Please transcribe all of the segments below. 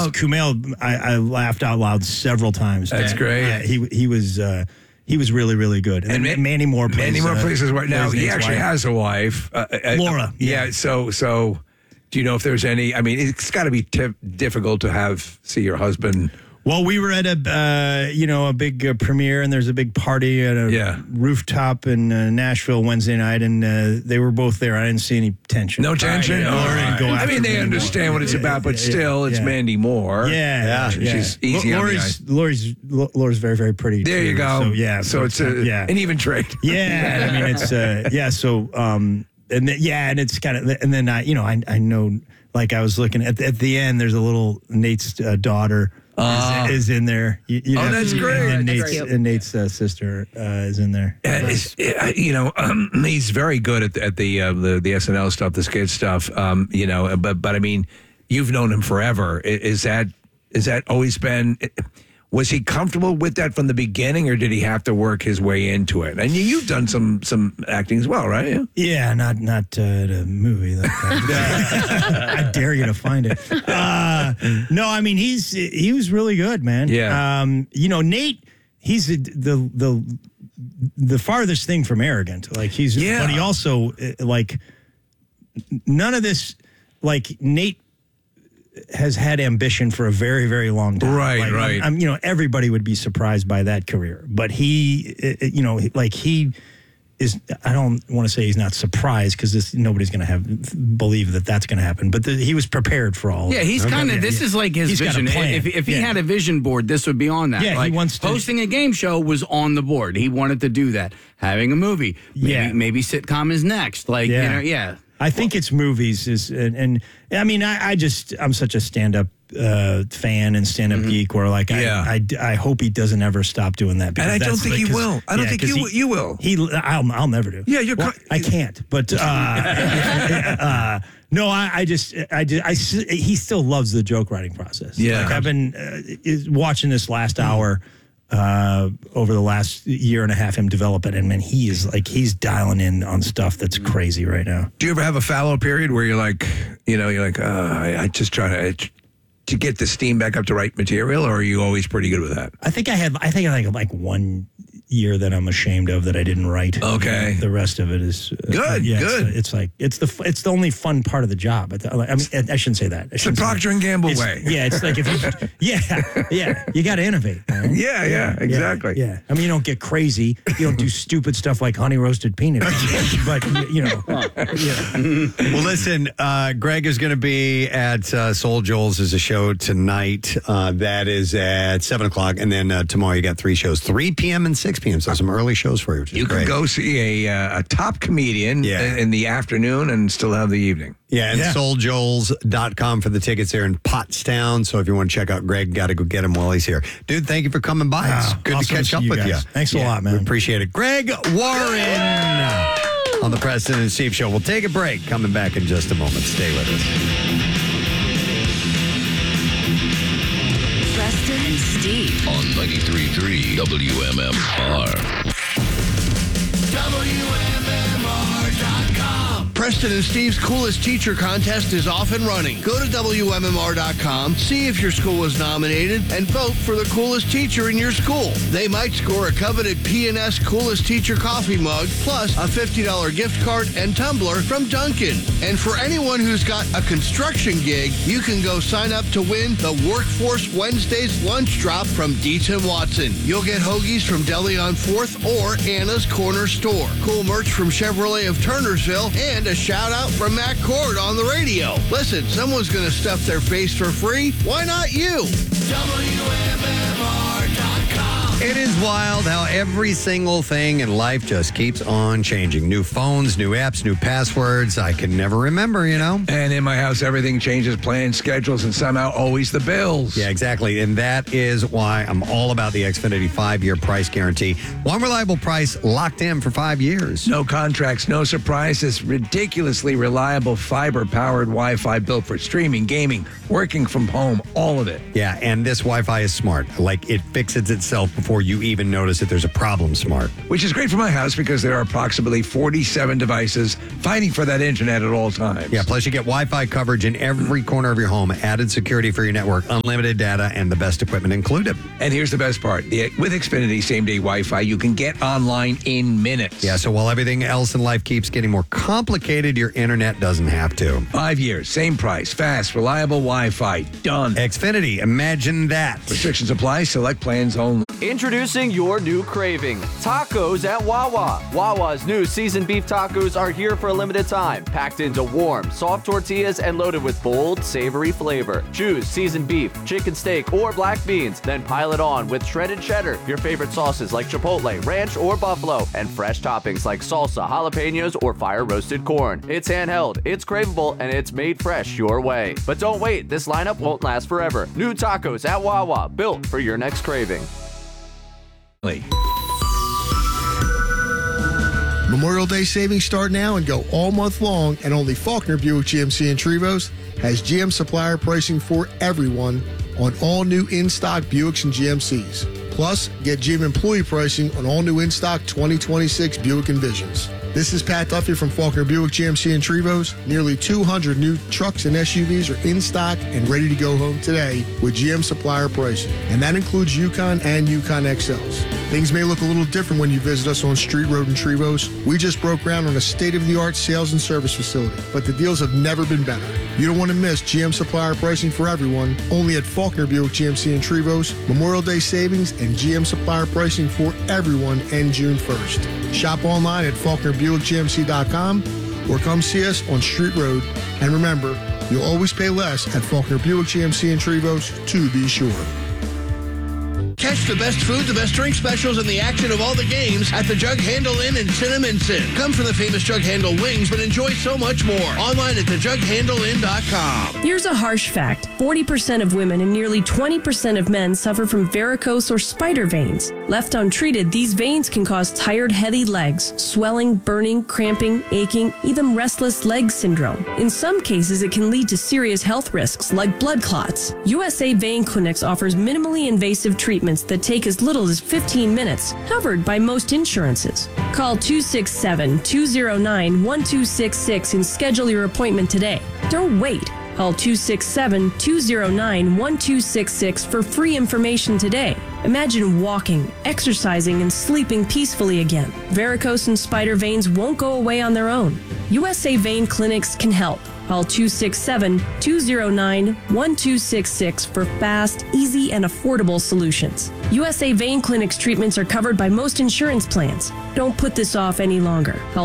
Kumail, I laughed out loud several times. That's great. He was really, really good. And Mandy Moore plays. Mandy Moore plays his wife. Now, he actually has a wife. Laura. Yeah, so do you know if there's any, I mean, it's got to be difficult to see your husband. Well, we were at a big premiere, and there's a big party at a rooftop in Nashville Wednesday night, and they were both there. I didn't see any tension. No tension? I mean, they understand what it's about, but still, it's Mandy Moore. Yeah. She's easy on the ice. Laura's very, very pretty. There you go. So it's an even trade. Yeah, I mean, it's, so, and it's kind of, and then I know, like I was looking at the end, there's a little Nate's daughter. Is in there. That's great. And Nate's sister is in there. He's very good at the SNL stuff, the skit stuff. But I mean, you've known him forever. Is that always been? Was he comfortable with that from the beginning, or did he have to work his way into it? And you've done some acting as well, right? Yeah, not a movie. I dare you to find it. No, I mean he was really good, man. Yeah. Nate, he's the farthest thing from arrogant. Like but he also like none of this. Like Nate has had ambition for a very, very long time. Right. Everybody would be surprised by that career, but he is. I don't want to say he's not surprised because nobody's going to believe that's going to happen. But he was prepared for all. Yeah, he's kind of. This is like his vision. If he had a vision board, this would be on that. Yeah, like he wants to, hosting a game show was on the board. He wanted to do that. Having a movie, maybe sitcom is next. I think it's movies and I mean I'm such a stand-up fan and stand-up geek where like I hope he doesn't ever stop doing that. And I don't think he will. I don't think you will. I'll never do. Yeah, I can't. But no, he still loves the joke writing process. Yeah, like I've been watching this last hour. Over the last year and a half, him develop it, and man, he's dialing in on stuff that's crazy right now. Do you ever have a fallow period where you're like, I just try to get the steam back up to write material, or are you always pretty good with that? I think I have like 1 year that I'm ashamed of that I didn't write. Okay, the rest of it is good. Good. It's the only fun part of the job. I mean, I shouldn't say that. It's the Procter and Gamble way. Yeah, it's like if you you got to innovate. Man. Yeah, exactly. Yeah, I mean, you don't get crazy. You don't do stupid stuff like honey roasted peanut. But Well, listen, Greg is going to be at Soul Joel's as a show tonight. That is at 7:00, and then tomorrow you got 3 shows, 3 p.m. and 6 p.m. So some early shows for you. You can go see a top comedian in the afternoon and still have the evening. Yeah, and souljoels.com for the tickets there in Pottstown. So if you want to check out Greg, got to go get him while he's here. Dude, thank you for coming by. It's good to catch up with you. Thanks a lot, man. We appreciate it. Greg Warren on the Preston and Steve Show. We'll take a break. Coming back in just a moment. Stay with us. Preston and Steve on 93.3 WMMR. WMMR.com. Preston and Steve's Coolest Teacher Contest is off and running. Go to WMMR.com, see if your school was nominated, and vote for the coolest teacher in your school. They might score a coveted P&S Coolest Teacher coffee mug, plus a $50 gift card and tumbler from Dunkin'. And for anyone who's got a construction gig, you can go sign up to win the Workforce Wednesdays lunch drop from Dietz & Watson. You'll get hoagies from Deli on 4th or Anna's Corner Store. Cool merch from Chevrolet of Turnersville, and a shout out from Matt Cord on the radio. Listen, someone's going to stuff their face for free. Why not you? WMMR.com. It is wild how every single thing in life just keeps on changing. New phones, new apps, new passwords. I can never remember, And in my house, everything changes, plans, schedules, and somehow always the bills. Yeah, exactly. And that is why I'm all about the Xfinity 5-year price guarantee. One reliable price locked in for 5 years. No contracts, no surprises. Ridiculously reliable fiber-powered Wi-Fi built for streaming, gaming, working from home, all of it. Yeah, and this Wi-Fi is smart. Like, it fixes itself before before you even notice that there's a problem, Smart. Which is great for my house because there are approximately 47 devices fighting for that internet at all times. Yeah, plus you get Wi-Fi coverage in every corner of your home, added security for your network, unlimited data, and the best equipment included. And here's the best part. With Xfinity same-day Wi-Fi, you can get online in minutes. Yeah, so while everything else in life keeps getting more complicated, your internet doesn't have to. 5 years, same price, fast, reliable Wi-Fi. Done. Xfinity, imagine that. Restrictions apply. Select plans only. Introducing your new craving, tacos at Wawa. Wawa's new seasoned beef tacos are here for a limited time, packed into warm, soft tortillas and loaded with bold, savory flavor. Choose seasoned beef, chicken steak, or black beans, then pile it on with shredded cheddar, your favorite sauces like chipotle, ranch, or buffalo, and fresh toppings like salsa, jalapenos, or fire-roasted corn. It's handheld, it's craveable, and it's made fresh your way. But don't wait, this lineup won't last forever. New tacos at Wawa, built for your next craving. Memorial Day savings start now and go all month long, and only Faulkner Buick GMC in Trevose has GM supplier pricing for everyone on all new in-stock Buicks and GMCs. Plus, get GM employee pricing on all new in-stock 2026 Buick Envisions. This is Pat Duffy from Faulkner Buick GMC in Trevose. Nearly 200 new trucks and SUVs are in stock and ready to go home today with GM supplier pricing. And that includes Yukon and Yukon XLs. Things may look a little different when you visit us on Street Road in Trevose. We just broke ground on a state-of-the-art sales and service facility, but the deals have never been better. You don't want to miss GM supplier pricing for everyone, only at Faulkner Buick GMC in Trevose. Memorial Day savings and GM supplier pricing for everyone end June 1st. Shop online at FaulknerBuickGMC.com or come see us on Street Road. And remember, you'll always pay less at Faulkner Buick GMC in Trevose, to be sure. Catch the best food, the best drink specials, and the action of all the games at the Jug Handle Inn in Cinnaminson. Come for the famous Jug Handle wings, but enjoy so much more. Online at thejughandleinn.com. Here's a harsh fact. 40% of women and nearly 20% of men suffer from varicose or spider veins. Left untreated, these veins can cause tired, heavy legs, swelling, burning, cramping, aching, even restless leg syndrome. In some cases, it can lead to serious health risks like blood clots. USA Vein Clinics offers minimally invasive treatments that take as little as 15 minutes, covered by most insurances. Call 267-209-1266 and schedule your appointment today. Don't wait. Call 267-209-1266 for free information today. Imagine walking, exercising, and sleeping peacefully again. Varicose and spider veins won't go away on their own. USA Vein Clinics can help. Call 267-209-1266 for fast, easy, and affordable solutions. USA Vein Clinic's treatments are covered by most insurance plans. Don't put this off any longer. Call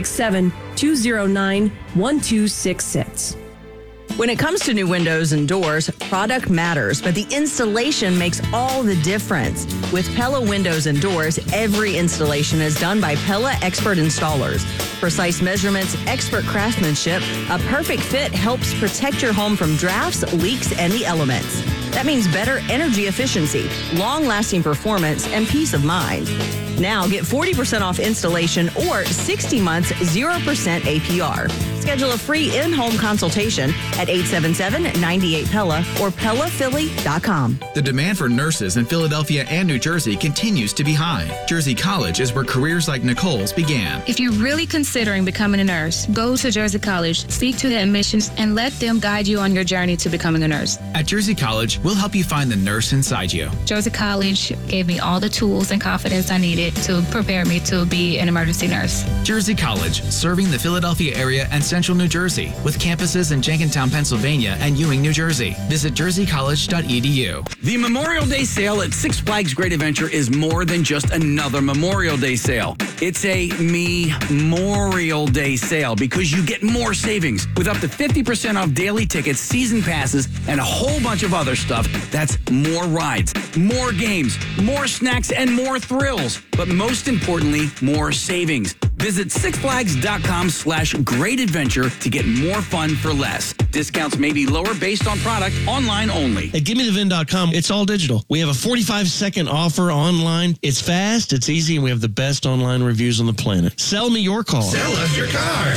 267-209-1266. When it comes to new windows and doors, product matters, but the installation makes all the difference. With Pella Windows and Doors, every installation is done by Pella expert installers. Precise measurements, expert craftsmanship, a perfect fit helps protect your home from drafts, leaks, and the elements. That means better energy efficiency, long-lasting performance, and peace of mind. Now get 40% off installation or 60 months 0% APR. Schedule a free in-home consultation at 877-98-PELLA or PellaPhilly.com. The demand for nurses in Philadelphia and New Jersey continues to be high. Jersey College is where careers like Nicole's began. If you're really considering becoming a nurse, go to Jersey College, speak to the admissions, and let them guide you on your journey to becoming a nurse. At Jersey College, we'll help you find the nurse inside you. Jersey College gave me all the tools and confidence I needed to prepare me to be an emergency nurse. Jersey College, serving the Philadelphia area and central New Jersey, with campuses in Jenkintown, Pennsylvania and Ewing, New Jersey. Visit jerseycollege.edu. The Memorial Day sale at Six Flags Great Adventure is more than just another Memorial Day sale. It's a Memorial Day sale because you get more savings with up to 50% off daily tickets, season passes, and a whole bunch of other stuff. That's more rides, more games, more snacks, and more thrills. But most importantly, more savings. Visit sixflags.com/great adventure to get more fun for less. Discounts may be lower based on product, online only. At GimmeTheVin.com, it's all digital. We have a 45-second offer online. It's fast, it's easy, and we have the best online reviews on the planet. Sell me your car. Sell us your car.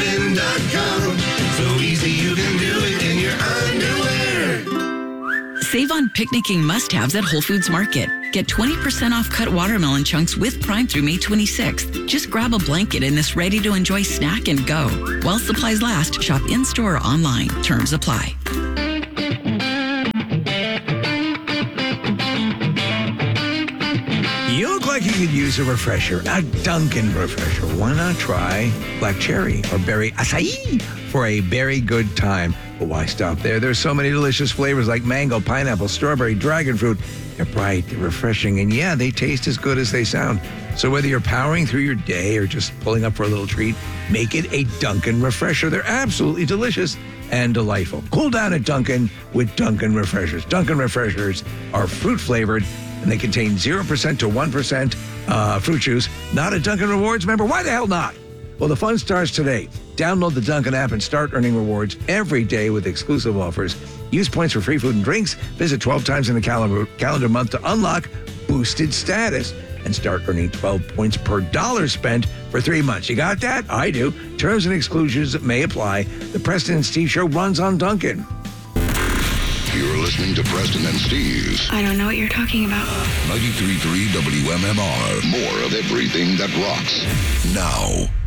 GimmeTheVin.com. So easy you can do it in your underwear. Save on picnicking must-haves at Whole Foods Market. Get 20% off cut watermelon chunks with Prime through May 26th. Just grab a blanket in this ready-to-enjoy snack and go. While supplies last, shop in-store or online. Terms apply. You look like you could use a refresher, a Dunkin' refresher. Why not try black cherry or berry acai for a very good time? But why stop there? There's so many delicious flavors like mango, pineapple, strawberry, dragon fruit. They're bright, they're refreshing, and yeah, they taste as good as they sound. So whether you're powering through your day or just pulling up for a little treat, make it a Dunkin' refresher. They're absolutely delicious and delightful. Cool down at Dunkin' with Dunkin' refreshers. Dunkin' refreshers are fruit flavored, and they contain 0% to 1% fruit juice. Not a Dunkin' Rewards member? Why the hell not? Well, the fun starts today. Download the Dunkin' app and start earning rewards every day with exclusive offers. Use points for free food and drinks. Visit 12 times in the calendar month to unlock boosted status and start earning 12 points per dollar spent for 3 months. You got that? I do. Terms and exclusions may apply. The Preston and Steve Show runs on Dunkin'. You're listening to Preston and Steve's I don't know what you're talking about. 93.3 WMMR. More of everything that rocks. Now.